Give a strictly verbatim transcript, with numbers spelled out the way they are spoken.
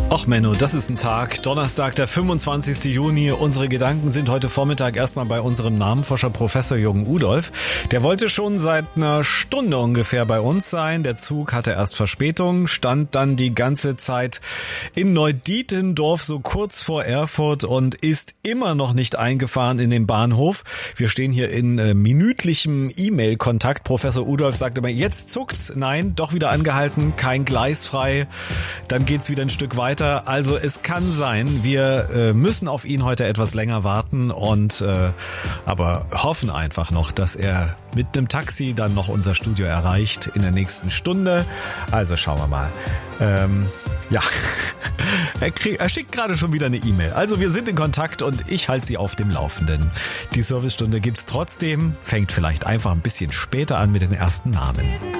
Och Menno, das ist ein Tag. Donnerstag, der fünfundzwanzigsten Juni. Unsere Gedanken sind heute Vormittag erstmal bei unserem Namenforscher Professor Jürgen Udolph. Der wollte schon seit einer Stunde ungefähr bei uns sein. Der Zug hatte erst Verspätung, stand dann die ganze Zeit in Neudietendorf, so kurz vor Erfurt, und ist immer noch nicht eingefahren in den Bahnhof. Wir stehen hier in äh, minütlichem E-Mail-Kontakt. Professor Udolph sagt immer, jetzt zuckt's. Nein, doch wieder angehalten, kein Gleis frei. Dann geht's wieder ein Stück weiter. Also es kann sein, wir äh, müssen auf ihn heute etwas länger warten und äh, aber hoffen einfach noch, dass er mit einem Taxi dann noch unser Studio erreicht in der nächsten Stunde. Also schauen wir mal. Ähm, ja, er, krieg, er schickt gerade schon wieder eine E-Mail. Also wir sind in Kontakt und ich halte Sie auf dem Laufenden. Die Servicestunde gibt's trotzdem, fängt vielleicht einfach ein bisschen später an mit den ersten Namen.